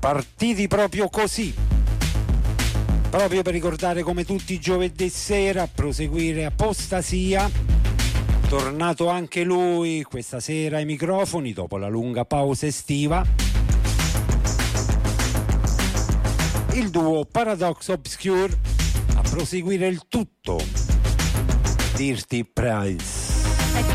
Partiti proprio così, proprio per ricordare come tutti i giovedì sera a proseguire Apostasia. Tornato anche lui questa sera ai microfoni dopo la lunga pausa estiva. Il duo Paradox Obscure a proseguire il tutto. Dirty Price.